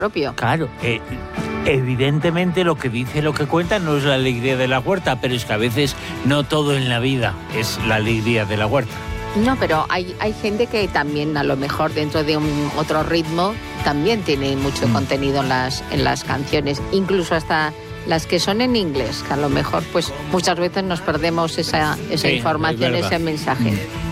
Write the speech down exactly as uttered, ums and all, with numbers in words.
propio. Claro, eh, evidentemente lo que dice, lo que cuenta no es la alegría de la huerta, pero es que a veces no todo en la vida es la alegría de la huerta. No, pero hay, hay gente que también, a lo mejor dentro de un otro ritmo, también tiene mucho mm. contenido en las, en las canciones, incluso hasta las que son en inglés, que a lo mejor pues muchas veces nos perdemos esa, esa sí, información, ese mensaje. Mm.